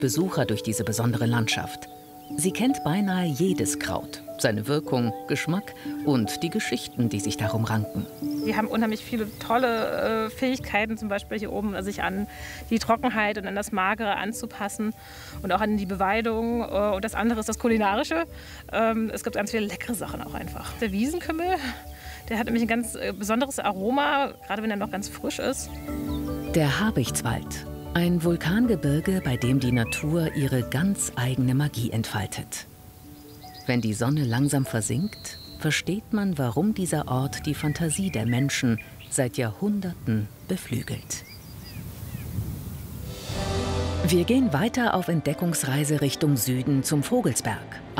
Besucher durch diese besondere Landschaft. Sie kennt beinahe jedes Kraut, seine Wirkung, Geschmack und die Geschichten, die sich darum ranken. Die haben unheimlich viele tolle Fähigkeiten, zum Beispiel hier oben sich an die Trockenheit und an das Magere anzupassen und auch an die Beweidung. Und das andere ist das Kulinarische. Es gibt ganz viele leckere Sachen auch einfach. Der Wiesenkümmel, der hat nämlich ein ganz besonderes Aroma, gerade wenn er noch ganz frisch ist. Der Habichtswald, ein Vulkangebirge, bei dem die Natur ihre ganz eigene Magie entfaltet. Wenn die Sonne langsam versinkt, versteht man, warum dieser Ort die Fantasie der Menschen seit Jahrhunderten beflügelt. Wir gehen weiter auf Entdeckungsreise Richtung Süden zum Vogelsberg.